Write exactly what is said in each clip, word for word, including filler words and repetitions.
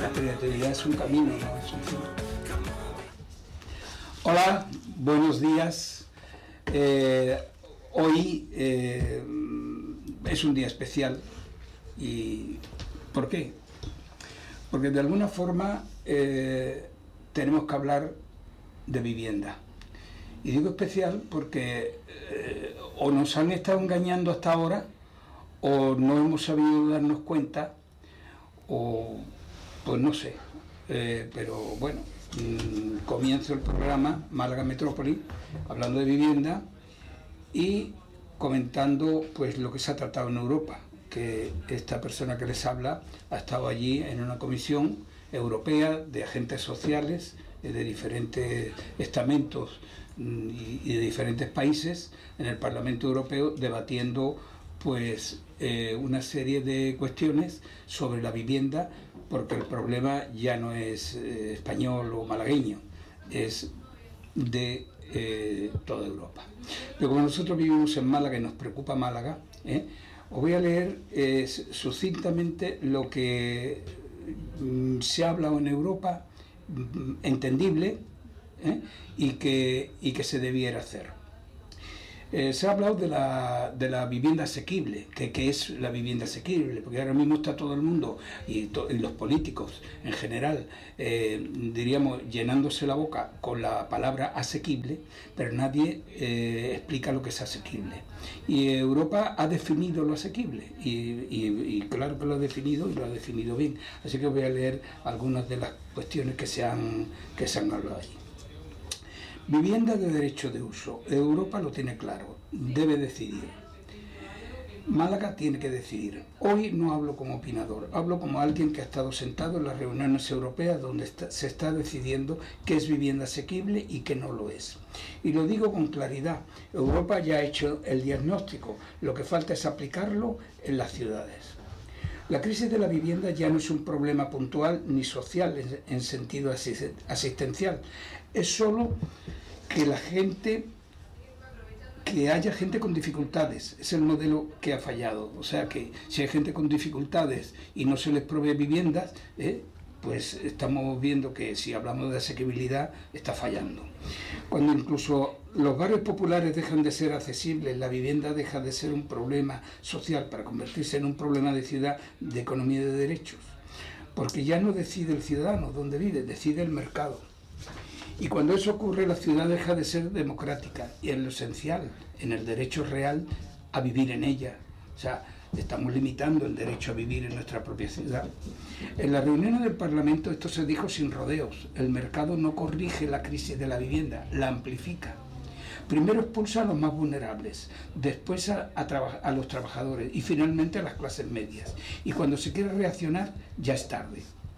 La creatividad es un camino, no es un fin. Hola, buenos días. Eh, hoy eh, es un día especial. ¿Y por qué? Porque de alguna forma eh, tenemos que hablar de vivienda. Y digo especial porque eh, o nos han estado engañando hasta ahora, o no hemos sabido darnos cuenta, o pues no sé. Eh, pero bueno, mmm, comienzo el programa Málaga Metrópoli hablando de vivienda y comentando pues lo que se ha tratado en Europa, que esta persona que les habla ha estado allí en una comisión europea de agentes sociales de diferentes estamentos y de diferentes países en el Parlamento Europeo, debatiendo pues eh, una serie de cuestiones sobre la vivienda, porque el problema ya no es eh, español o malagueño, es de eh, toda Europa. Pero como nosotros vivimos en Málaga y nos preocupa Málaga, ¿eh? os voy a leer eh, sucintamente lo que mm, se ha hablado en Europa, mm, entendible, ¿eh? y, que, y que se debiera hacer. Eh, se ha hablado de la, de la vivienda asequible, que, que es la vivienda asequible, porque ahora mismo está todo el mundo, y, to, y los políticos en general, eh, diríamos, llenándose la boca con la palabra asequible, pero nadie eh, explica lo que es asequible. Y Europa ha definido lo asequible, y, y, y claro que lo ha definido, y lo ha definido bien. Así que voy a leer algunas de las cuestiones que se han, que se han hablado allí. Vivienda de derecho de uso. Europa lo tiene claro, debe decidir. Málaga tiene que decidir. Hoy no hablo como opinador, hablo como alguien que ha estado sentado en las reuniones europeas donde está, se está decidiendo qué es vivienda asequible y qué no lo es. Y lo digo con claridad, Europa ya ha hecho el diagnóstico, lo que falta es aplicarlo en las ciudades. La crisis de la vivienda ya no es un problema puntual ni social en, en sentido asistencial, es solo que la gente, que haya gente con dificultades, es el modelo que ha fallado. O sea que si hay gente con dificultades y no se les provee viviendas, eh, pues estamos viendo que si hablamos de asequibilidad está fallando. Cuando incluso los barrios populares dejan de ser accesibles, la vivienda deja de ser un problema social para convertirse en un problema de ciudad, de economía de derechos, porque ya no decide el ciudadano dónde vive, decide el mercado. Y cuando eso ocurre, la ciudad deja de ser democrática y en lo esencial, en el derecho real a vivir en ella. O sea, estamos limitando el derecho a vivir en nuestra propia ciudad. En las reuniones del Parlamento esto se dijo sin rodeos. El mercado no corrige la crisis de la vivienda, la amplifica. Primero expulsa a los más vulnerables, después a, a, traba, a los trabajadores y finalmente a las clases medias. Y cuando se quiere reaccionar, ya es tarde.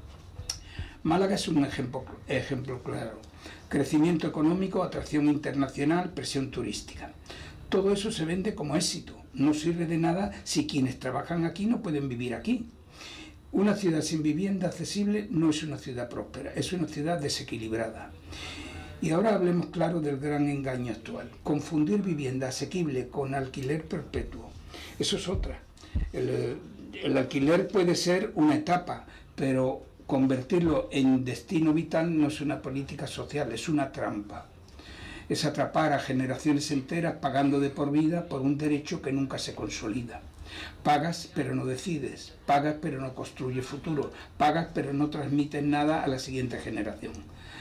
Málaga es un ejemplo, ejemplo claro. Crecimiento económico, atracción internacional, presión turística. Todo eso se vende como éxito. No sirve de nada si quienes trabajan aquí no pueden vivir aquí. Una ciudad sin vivienda accesible no es una ciudad próspera, es una ciudad desequilibrada. Y ahora hablemos claro del gran engaño actual. Confundir vivienda asequible con alquiler perpetuo. Eso es otra. El, el alquiler puede ser una etapa, pero convertirlo en destino vital no es una política social, es una trampa. Es atrapar a generaciones enteras pagando de por vida por un derecho que nunca se consolida. Pagas pero no decides, pagas pero no construyes futuro, pagas pero no transmites nada a la siguiente generación.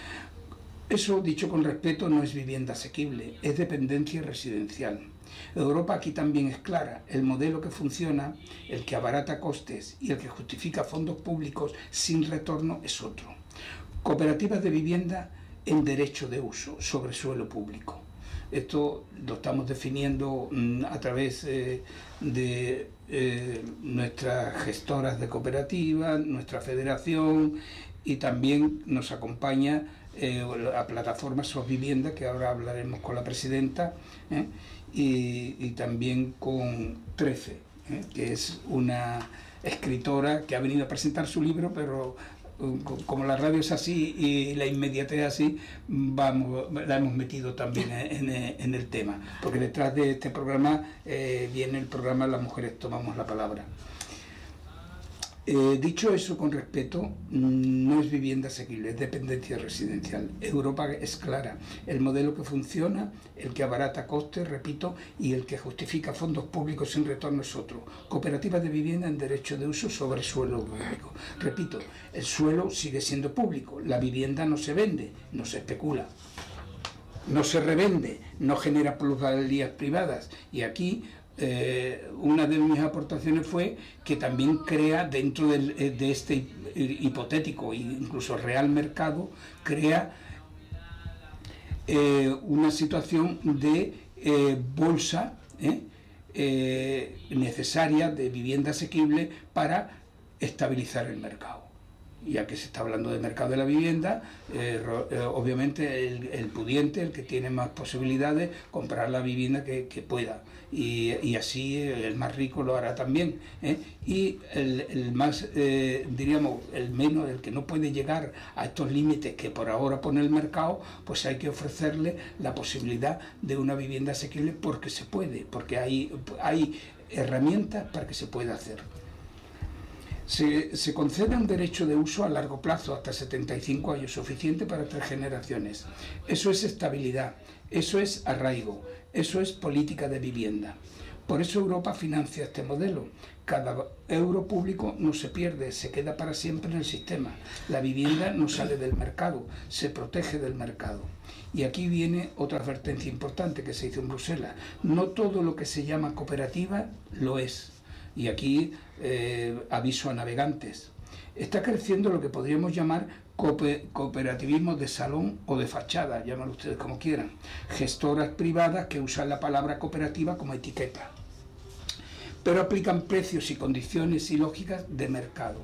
Eso, dicho con respeto, no es vivienda asequible, es dependencia residencial. Europa aquí también es clara, el modelo que funciona, el que abarata costes y el que justifica fondos públicos sin retorno es otro. Cooperativas de vivienda en derecho de uso sobre suelo público. Esto lo estamos definiendo mm, a través eh, de eh, nuestras gestoras de cooperativas, nuestra federación, y también nos acompaña eh, la plataforma Sos Vivienda, que ahora hablaremos con la presidenta, ¿eh? y, y también con trece, ¿eh? que es una escritora que ha venido a presentar su libro, pero como la radio es así y la inmediatez así, vamos, la hemos metido también en, en el tema, porque detrás de este programa eh, viene el programa Las Mujeres Tomamos la Palabra. Eh, dicho eso con respeto, no es vivienda asequible, es dependencia residencial. Europa es clara, el modelo que funciona, el que abarata costes, repito, y el que justifica fondos públicos sin retorno es otro. Cooperativas de vivienda en derecho de uso sobre suelo público. Repito, el suelo sigue siendo público, la vivienda no se vende, no se especula, no se revende, no genera plusvalías privadas, y aquí Eh, una de mis aportaciones fue que también crea dentro del, de este hipotético e incluso real mercado, crea eh, una situación de eh, bolsa eh, eh, necesaria de vivienda asequible para estabilizar el mercado. Ya que se está hablando del mercado de la vivienda, eh, eh, obviamente el, el pudiente, el que tiene más posibilidades, comprar la vivienda que, que pueda, y, y así el más rico lo hará también, ¿eh? Y el, el más, eh, diríamos, el menos, el que no puede llegar a estos límites que por ahora pone el mercado, pues hay que ofrecerle la posibilidad de una vivienda asequible, porque se puede, porque hay, hay herramientas para que se pueda hacer. Se, se concede un derecho de uso a largo plazo, hasta setenta y cinco años, suficiente para tres generaciones. Eso es estabilidad, eso es arraigo, eso es política de vivienda. Por eso Europa financia este modelo. Cada euro público no se pierde, se queda para siempre en el sistema. La vivienda no sale del mercado, se protege del mercado. Y aquí viene otra advertencia importante que se hizo en Bruselas. No todo lo que se llama cooperativa lo es. Y aquí eh, aviso a navegantes. Está creciendo lo que podríamos llamar cooperativismo de salón o de fachada, llámalo ustedes como quieran. Gestoras privadas que usan la palabra cooperativa como etiqueta, pero aplican precios y condiciones y lógicas de mercado.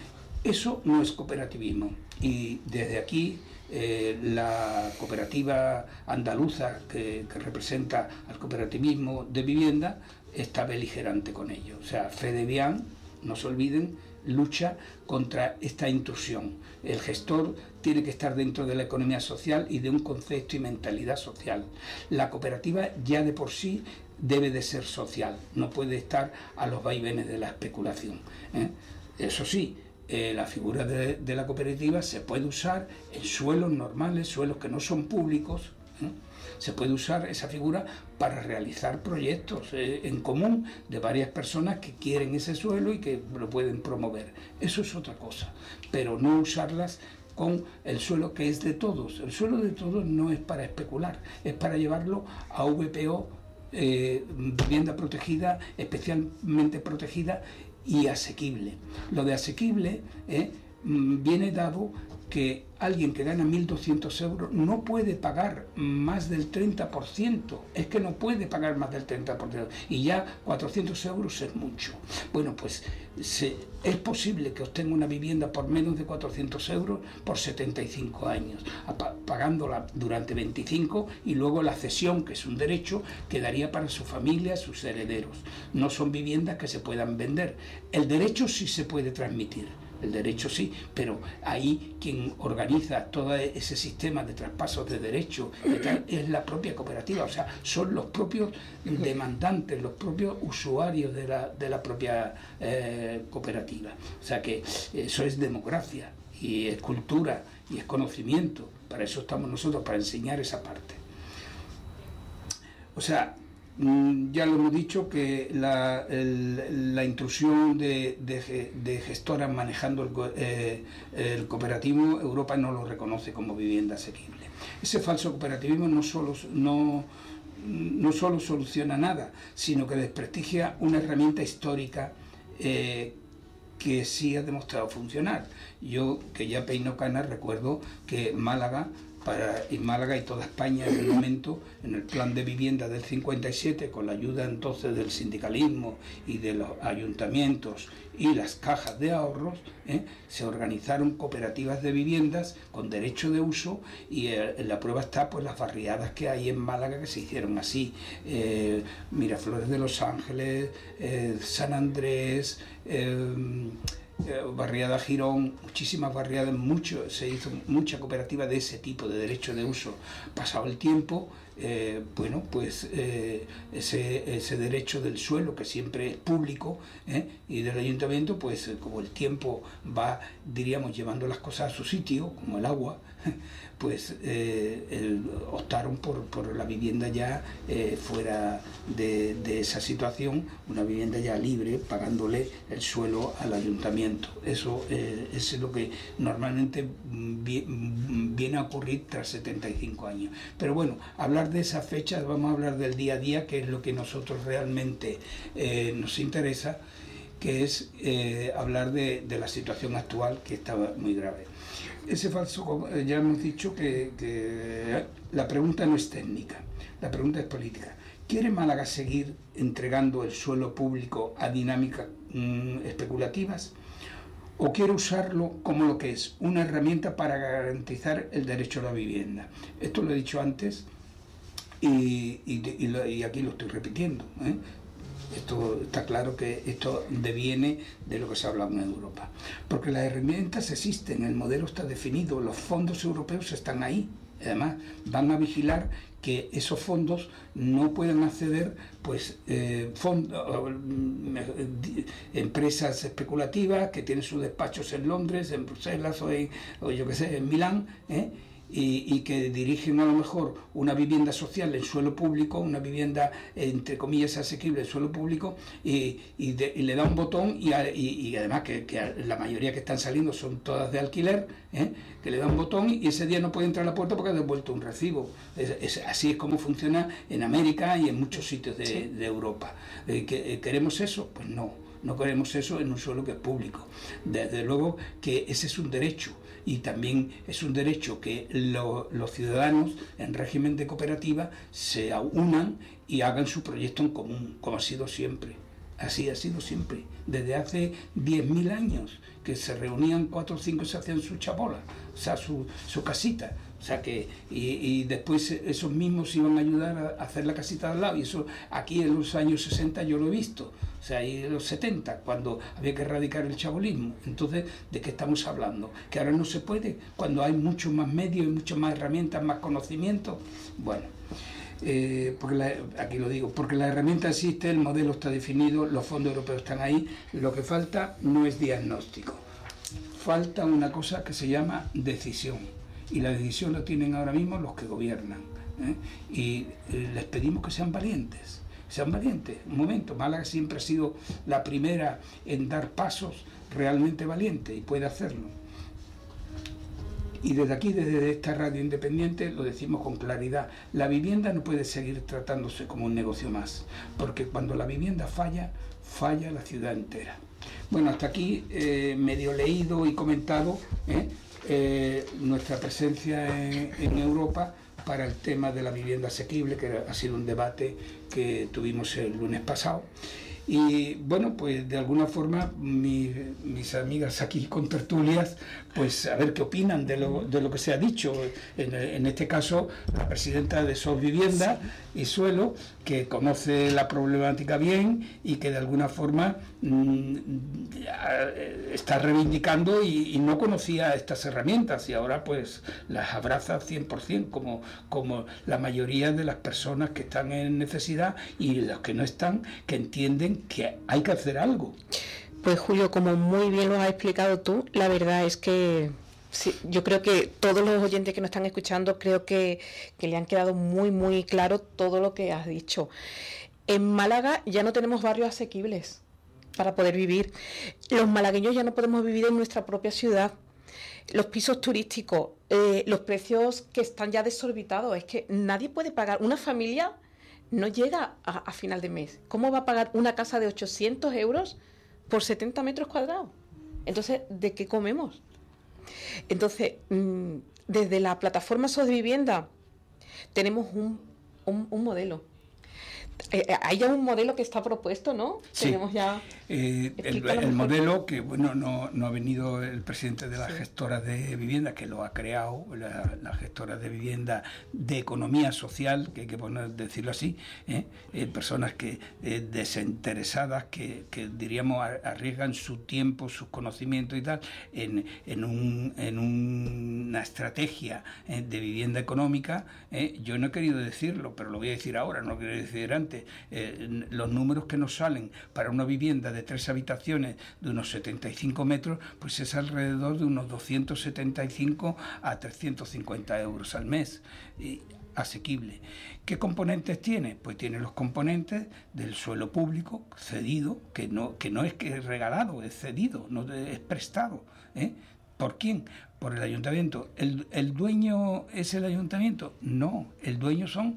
Eso no es cooperativismo. Y desde aquí eh, la cooperativa andaluza que, que representa al cooperativismo de vivienda está beligerante con ello. O sea, FEDEVIAN, no se olviden, lucha contra esta intrusión. El gestor tiene que estar dentro de la economía social y de un concepto y mentalidad social. La cooperativa ya de por sí debe de ser social, no puede estar a los vaivenes de la especulación, ¿eh? Eso sí, eh, la figura de, de la cooperativa se puede usar en suelos normales, suelos que no son públicos, ¿eh? Se puede usar esa figura para realizar proyectos eh, en común de varias personas que quieren ese suelo y que lo pueden promover. Eso es otra cosa, pero no usarlas con el suelo que es de todos. El suelo de todos no es para especular, es para llevarlo a V P O, eh, vivienda protegida, especialmente protegida y asequible. Lo de asequible eh, viene dado que alguien que gana mil doscientos euros no puede pagar más del treinta por ciento, es que no puede pagar más del treinta por ciento, y ya cuatrocientos euros es mucho. Bueno, pues se, es posible que obtenga una vivienda por menos de cuatrocientos euros por setenta y cinco años, pagándola durante veinticinco, y luego la cesión, que es un derecho, quedaría para su familia, sus herederos. No son viviendas que se puedan vender. El derecho sí se puede transmitir. El derecho sí, pero ahí quien organiza todo ese sistema de traspasos de derechos es la propia cooperativa, o sea, son los propios demandantes, los propios usuarios de la, de la propia eh, cooperativa. O sea que eso es democracia, y es cultura, y es conocimiento. Para eso estamos nosotros, para enseñar esa parte. O sea, ya lo hemos dicho, que la, el, la intrusión de, de, de gestoras manejando el, eh, el cooperativismo, Europa no lo reconoce como vivienda asequible. Ese falso cooperativismo no solo, no, no solo soluciona nada, sino que desprestigia una herramienta histórica eh, que sí ha demostrado funcionar. Yo, que ya peino canas, recuerdo que Málaga, para y Málaga y toda España en el momento, en el plan de vivienda del cincuenta y siete, con la ayuda entonces del sindicalismo y de los ayuntamientos y las cajas de ahorros, ¿eh? se organizaron cooperativas de viviendas con derecho de uso, y eh, en la prueba está pues las barriadas que hay en Málaga que se hicieron así, eh, Miraflores de Los Ángeles, eh, San Andrés, eh, barriada Girón, muchísimas barriadas, mucho, se hizo mucha cooperativa de ese tipo de derecho de uso. Pasado el tiempo, eh, bueno, pues eh, ese, ese derecho del suelo, que siempre es público, ¿eh? y del ayuntamiento, pues eh, como el tiempo va, diríamos, llevando las cosas a su sitio, como el agua, pues eh, el, optaron por, por la vivienda ya eh, fuera de, de esa situación, una vivienda ya libre, pagándole el suelo al ayuntamiento. Eso eh, es lo que normalmente viene a ocurrir tras setenta y cinco años. Pero bueno, hablar de esas fechas, vamos a hablar del día a día, que es lo que nosotros realmente eh, nos interesa, que es eh, hablar de, de la situación actual, que estaba muy grave. Ese falso, ya hemos dicho que, que la pregunta no es técnica, la pregunta es política. ¿Quiere Málaga seguir entregando el suelo público a dinámicas mmm, especulativas? ¿O quiere usarlo como lo que es, una herramienta para garantizar el derecho a la vivienda? Esto lo he dicho antes y, y, y, lo, y aquí lo estoy repitiendo, ¿eh? Esto está claro que esto deviene de lo que se ha hablado en Europa. Porque las herramientas existen, el modelo está definido, los fondos europeos están ahí. Además, van a vigilar que esos fondos no puedan acceder pues eh, fondos, eh, empresas especulativas que tienen sus despachos en Londres, en Bruselas o, en, o yo qué sé, en Milán, ¿eh? Y, y que dirigen a lo mejor una vivienda social en suelo público, una vivienda entre comillas asequible en suelo público, y, y, de, y le da un botón y, a, y, y además que, que la mayoría que están saliendo son todas de alquiler, ¿eh? Que le da un botón y ese día no puede entrar a la puerta porque ha devuelto un recibo. Es, es, así es como funciona en América y en muchos sitios de, sí. de Europa. Eh, que, ¿Queremos eso? Pues no, no queremos eso en un suelo que es público. Desde luego que ese es un derecho. Y también es un derecho que lo, los ciudadanos en régimen de cooperativa se unan y hagan su proyecto en común, como ha sido siempre. Así ha sido siempre, desde hace diez mil años, que se reunían cuatro o cinco y se hacían su chabola, o sea, su, su casita. O sea que, y, y después esos mismos iban a ayudar a hacer la casita de al lado, y eso aquí en los años sesenta yo lo he visto, o sea, y en los setenta, cuando había que erradicar el chabolismo. Entonces, ¿de qué estamos hablando? Que ahora no se puede, cuando hay muchos más medios, muchas más herramientas, más conocimiento. Bueno, eh, porque la, aquí lo digo, porque la herramienta existe, el modelo está definido, los fondos europeos están ahí, lo que falta no es diagnóstico, falta una cosa que se llama decisión. Y la decisión la tienen ahora mismo los que gobiernan, ¿eh? Y eh, les pedimos que sean valientes, sean valientes. Un momento, Málaga siempre ha sido la primera en dar pasos realmente valientes y puede hacerlo. Y desde aquí, desde esta radio independiente, lo decimos con claridad, la vivienda no puede seguir tratándose como un negocio más, porque cuando la vivienda falla, falla la ciudad entera. Bueno, hasta aquí eh, medio leído y comentado, ¿eh? Eh, nuestra presencia en, en Europa para el tema de la vivienda asequible, que ha sido un debate que tuvimos el lunes pasado. Y bueno, pues de alguna forma mi, mis amigas aquí con tertulias, pues a ver qué opinan de lo, de lo que se ha dicho. En, en este caso, la presidenta de Sosvivienda y Suelo, que conoce la problemática bien y que de alguna forma mmm, está reivindicando y, y no conocía estas herramientas y ahora pues las abraza cien por ciento como, como la mayoría de las personas que están en necesidad y los que no están, que entienden que hay que hacer algo. Pues Julio, como muy bien lo has explicado tú, la verdad es que sí, yo creo que todos los oyentes que nos están escuchando creo que, que le han quedado muy muy claro todo lo que has dicho. En Málaga ya no tenemos barrios asequibles para poder vivir. Los malagueños ya no podemos vivir en nuestra propia ciudad. Los pisos turísticos, eh, los precios que están ya desorbitados, es que nadie puede pagar. Una familia no llega a, a final de mes. ¿Cómo va a pagar una casa de ochocientos euros por setenta metros cuadrados? Entonces, ¿de qué comemos? Entonces, mmm, desde la plataforma Sosvivienda tenemos un, un, un modelo. Eh, hay ya un modelo que está propuesto, ¿no? Sí. Tenemos ya... Eh, el, el modelo que, bueno, no, no ha venido el presidente de las sí. gestoras de vivienda, que lo ha creado, la, las gestoras de vivienda de economía social, que hay que poner, decirlo así, ¿eh? Eh, personas que eh, desinteresadas, que, que diríamos arriesgan su tiempo, sus conocimientos y tal, en, en, un, en un, una estrategia eh, de vivienda económica. Eh, yo no he querido decirlo, pero lo voy a decir ahora, no lo quería decir antes. Eh, los números que nos salen para una vivienda de tres habitaciones de unos setenta y cinco metros, pues es alrededor de unos doscientos setenta y cinco a trescientos cincuenta euros al mes. Y, asequible. ¿Qué componentes tiene? Pues tiene los componentes del suelo público cedido, que no, que no es que es regalado, es cedido, no es prestado. ¿eh? ¿Por quién? Por el ayuntamiento. ¿El, el dueño es el ayuntamiento? No, el dueño son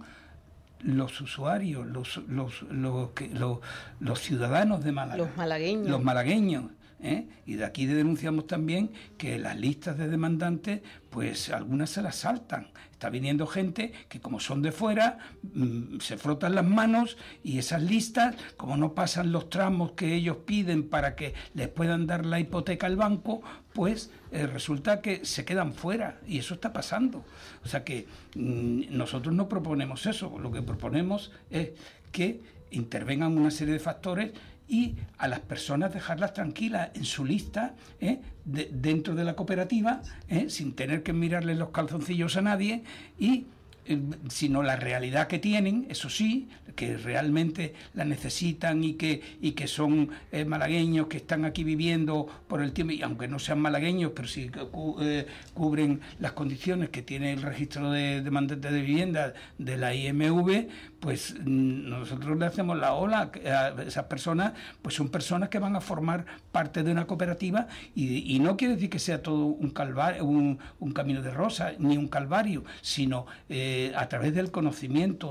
los usuarios, los, los, los, los, los ciudadanos de Málaga. Los malagueños. Los malagueños. ¿Eh? Y de aquí denunciamos también que las listas de demandantes, pues algunas se las saltan. Está viniendo gente que, como son de fuera, mmm, se frotan las manos, y esas listas, como no pasan los tramos que ellos piden para que les puedan dar la hipoteca al banco, pues eh, resulta que se quedan fuera, y eso está pasando. O sea que mmm, nosotros no proponemos eso, lo que proponemos es que intervengan una serie de factores y a las personas dejarlas tranquilas en su lista, ¿eh? de, dentro de la cooperativa, ¿eh? sin tener que mirarle los calzoncillos a nadie, y eh, sino la realidad que tienen, eso sí, que realmente la necesitan y que, y que son eh, malagueños que están aquí viviendo por el tiempo, y aunque no sean malagueños, pero sí cu eh, cubren las condiciones que tiene el registro de demandantes de vivienda de la I M V, pues nosotros le hacemos la ola a esas personas, pues son personas que van a formar parte de una cooperativa, y, y no quiere decir que sea todo un calvario, un, un camino de rosa, ni un calvario, sino eh, a través del conocimiento,